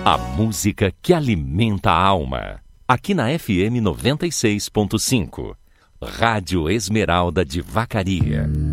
A música que alimenta a alma. Aqui na FM 96.5. Rádio Esmeralda de Vacaria.